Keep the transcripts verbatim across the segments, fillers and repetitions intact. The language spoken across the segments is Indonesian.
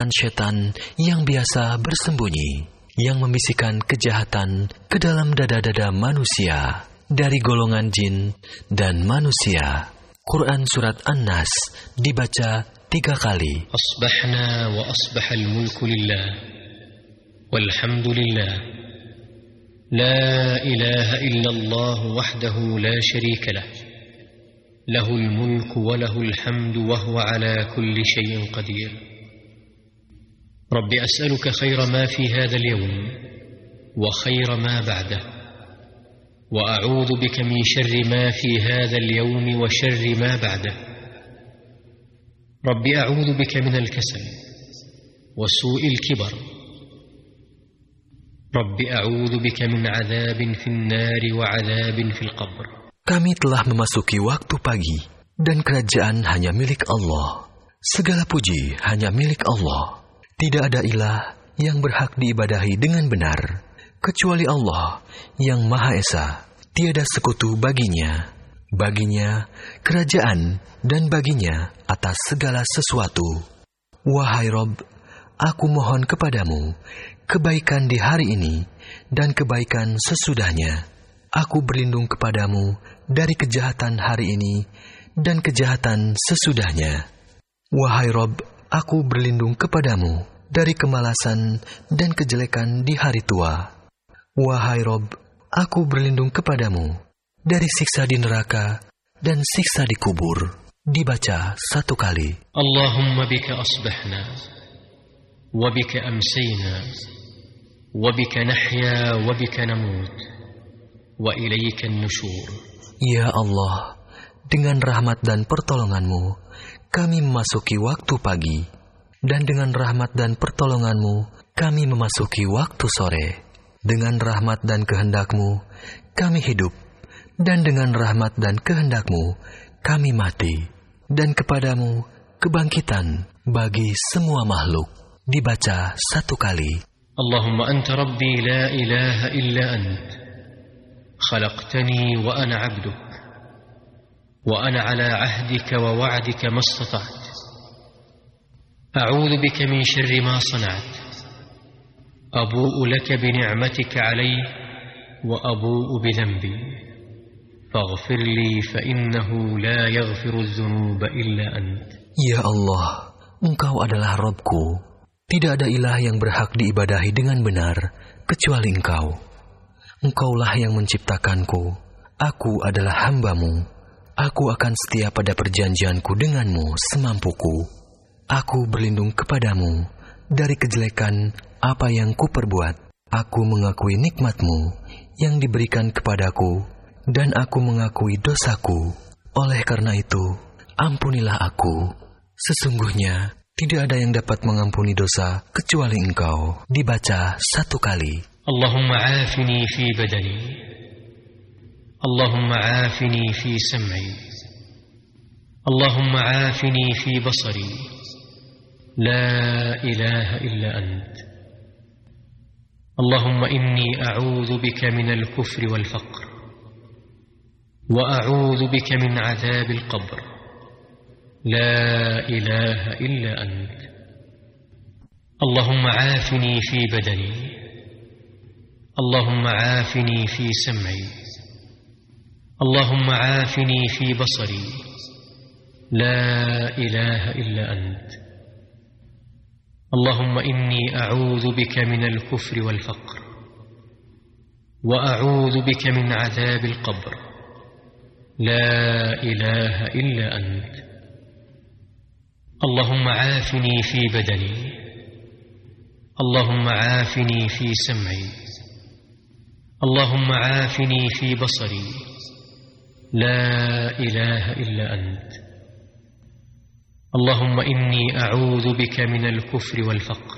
setan yang biasa bersembunyi, yang membisikkan kejahatan ke dalam dada-dada manusia dari golongan jin dan manusia. Quran Surat An-Nas dibaca tiga kali. Asbahna wa asbahal mulku lillah walhamdulillah la ilaha illallah wahdahu la sharika lah lahul mulku wa lahul hamdu wa huwa ala kulli shay'in qadir. رب أسألك خير ما في هذا اليوم وخير ما بعده وأعوذ بك من شر ما في هذا اليوم وشر ما بعده رب أعوذ بك من الكسل وسوء الكبر رب أعوذ بك من عذاب في النار وعذاب في القبر. Kami telah memasuki waktu pagi dan kerajaan hanya milik Allah. Segala puji hanya milik Allah. Tidak ada ilah yang berhak diibadahi dengan benar, kecuali Allah yang Maha Esa. Tiada sekutu baginya. Baginya kerajaan dan baginya atas segala sesuatu. Wahai Rob, aku mohon kepadamu kebaikan di hari ini dan kebaikan sesudahnya. Aku berlindung kepadamu dari kejahatan hari ini dan kejahatan sesudahnya. Wahai Rob, aku berlindung kepadamu dari kemalasan dan kejelekan di hari tua. Wahai Rob, aku berlindung kepadamu dari siksa di neraka dan siksa di kubur. Dibaca satu kali. Allahumma bika asbahna, wa bika amsayna, wa bika nahya, wa bika namut, wa ilaika nusyur. Ya Allah, dengan rahmat dan pertolonganmu, kami memasuki waktu pagi. Dan dengan rahmat dan pertolonganmu, kami memasuki waktu sore. Dengan rahmat dan kehendakmu, kami hidup. Dan dengan rahmat dan kehendakmu, kami mati. Dan kepadamu, kebangkitan bagi semua makhluk. Dibaca satu kali. Allahumma anta rabbi la ilaha illa ant. Khalaqtani wa ana abduk. Wa ana ala ahdika wa wa'dika mastata'at. أعوذ بك من شر ما صنعت أبوء لك بنعمتك علي وأبوء بذنبي فاغفر لي فإنه لا يغفر الذنوب إلا أنت. Ya Allah, Engkau adalah Rabbku. Tidak ada ilah yang berhak diibadahi dengan benar kecuali Engkau. Engkaulah yang menciptakanku. Aku adalah hamba-Mu. Aku akan setia pada perjanjianku denganmu semampuku. Aku berlindung kepadamu dari kejelekan apa yang kuperbuat. Aku mengakui nikmat-Mu yang diberikan kepadaku, dan aku mengakui dosaku. Oleh karena itu, ampunilah aku. Sesungguhnya, tidak ada yang dapat mengampuni dosa kecuali Engkau. Dibaca satu kali. Allahumma afini fi badani. Allahumma afini fi sam'i. Allahumma afini fi basari. لا إله إلا أنت. اللهم إني أعوذ بك من الكفر والفقر وأعوذ بك من عذاب القبر لا إله إلا أنت. اللهم عافني في بدني. اللهم عافني في سمعي. اللهم عافني في بصري. لا إله إلا أنت. اللهم إني أعوذ بك من الكفر والفقر وأعوذ بك من عذاب القبر لا إله إلا أنت. اللهم عافني في بدني. اللهم عافني في سمعي. اللهم عافني في بصري. لا إله إلا أنت. اللهم إني أعوذ بك من الكفر والفقر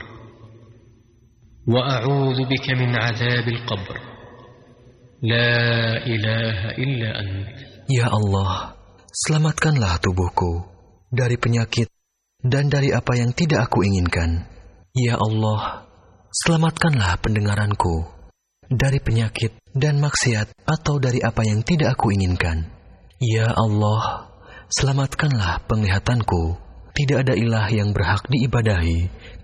وأعوذ بك من عذاب القبر لا إله إلا أنت. Ya Allah, selamatkanlah tubuhku dari penyakit dan dari apa yang tidak aku inginkan. Ya Allah, selamatkanlah pendengaranku dari penyakit dan maksiat atau dari apa yang tidak aku inginkan. Ya Allah, selamatkanlah penglihatanku. Tidak ada ilah yang berhak diibadahi